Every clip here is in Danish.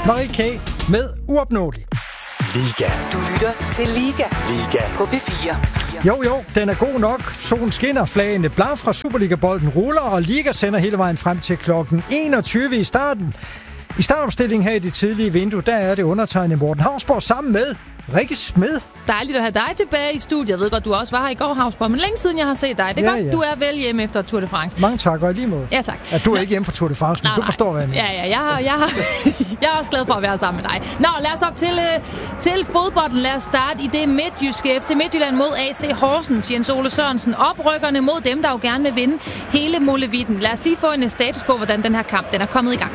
Marie K. med Uopnåelig. Liga. Du lytter til Liga. Liga. På P4. Jo, den er god nok. Solen skinner, flagene blaf fra Superliga-bolden ruller, og Liga sender hele vejen frem til klokken 21 i starten. I startopstillingen her i det tidlige vindue, der er det undertegnet Morten Hausborg sammen med Rikke Smed. Dejligt at have dig tilbage i studiet. Jeg ved godt, du også var her i går, Hausborg, men længe siden jeg har set dig. Det er godt, du er vel hjemme efter Tour de France. Mange tak, og lige måde. Ja, tak. At du er ikke hjemme for Tour de France, men du forstår, hvad jeg mener. Ja, jeg er også glad for at være sammen med dig. Nå, lad os op til fodbolden. Lad os starte i det midtjyske. FC Midtjylland mod AC Horsens. Jens Ole Sørensen. Oprykkerne mod dem, der jo gerne vil vinde hele Molevitten. Lad os lige få en status på, hvordan den her kamp den er kommet i gang.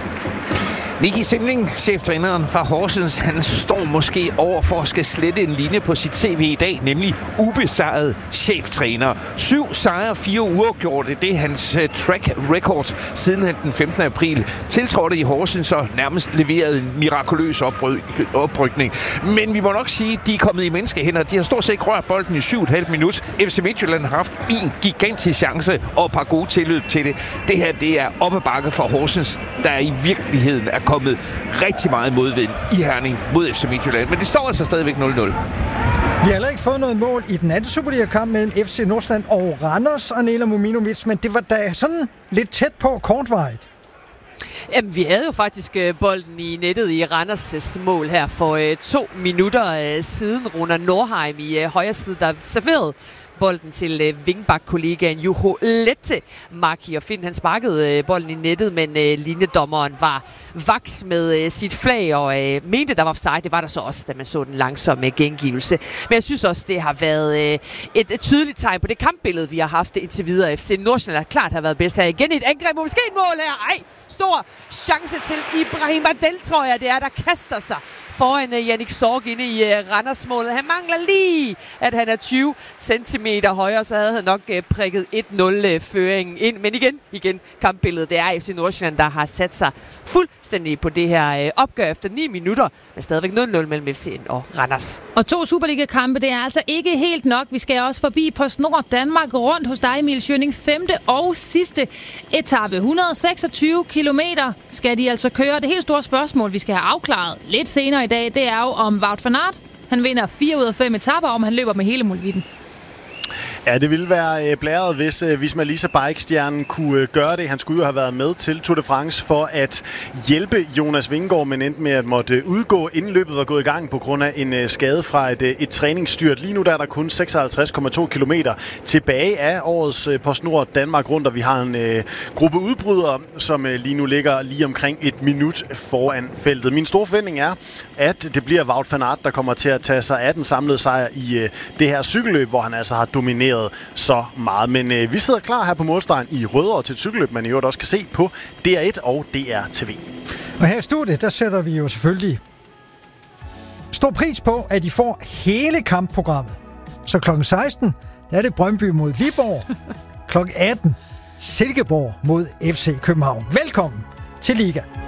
Nicky Sindling, cheftræneren fra Horsens, han står måske over for at skal slette en linje på sit tv i dag, nemlig ubesejret cheftræner. 7 sejre, 4 uafgjorte, det er hans track record siden han den 15. april tiltrådte i Horsens og nærmest leverede en mirakuløs oprykning. Men vi må nok sige, at de er kommet i menneskehænder. De har stort set ikke rørt bolden i 7,5 minut. FC Midtjylland har haft en gigantisk chance og et par gode tilløb til det. Det her, det er op ad bakke for Horsens, der i virkeligheden er kommet rigtig meget modvind i Herning mod FC Midtjylland. Men det står altså stadigvæk 0-0. Vi har heller ikke fået noget mål i den anden Superliga-kamp mellem FC Nordsjælland og Randers, Anela Mominovic, men det var da sådan lidt tæt på kortvarigt. Jamen, vi havde jo faktisk bolden i nettet i Randers' mål her for 2 minutter siden. Runa Nordheim i højre side, der serverede bolden til vingbak-kollegaen Juho Lette Maki, og Finn han sparkede bolden i nettet, men linjedommeren var vaks med sit flag og mente, der var offside. Det var der så også, da man så den langsomme gengivelse. Men jeg synes også, det har været et tydeligt tegn på det kampbillede, vi har haft indtil videre. FC Nordsjælland klart har været bedst her. Igen et angreb, måske et mål her. Ej, stor chance til Ibrahim Adel, tror jeg, det er, der kaster sig foran Jannik Sorg inde i Randers-målet. Han mangler lige, at han er 20 centimeter højere, så havde han nok prikket 1-0-føringen ind. Men igen, kampbilledet, det er FC Nordsjælland, der har sat sig fuldstændig på det her opgør efter 9 minutter, men stadigvæk 0-0 mellem FCN og Randers. Og 2 Superliga-kampe, det er altså ikke helt nok. Vi skal også forbi PostNord Danmark rundt hos dig, Emil Schønning. 5. og sidste etape. 126 kilometer skal de altså køre. Det helt store spørgsmål, vi skal have afklaret lidt senere i dag, det er jo om Wout van Aert. Han vinder 4 ud af 5 etaper, om han løber med hele Molevitten. Ja, det ville være blæret, hvis Visma Lease Bike-stjernen kunne gøre det. Han skulle jo have været med til Tour de France for at hjælpe Jonas Vingegaard, men endte med at måtte udgå, inden løbet var gået i gang på grund af en skade fra et træningsstyrt. Lige nu der er der kun 56,2 kilometer tilbage af årets PostNord Danmark rundt, og vi har en gruppe udbrydere, som lige nu ligger lige omkring 1 minut foran feltet. Min store forventning er, at det bliver Wout van Aert, der kommer til at tage sig af den samlede sejr i det her cykelløb, hvor han altså har domineret så meget. Men vi sidder klar her på målstregen i Rødovre til et cykelløb, man i øvrigt også kan se på DR1 og DR TV. Og her i studiet, der sætter vi jo selvfølgelig stor pris på, at I får hele kampprogrammet. Så klokken 16, der er det Brøndby mod Viborg. Klokken 18, Silkeborg mod FC København. Velkommen til Liga.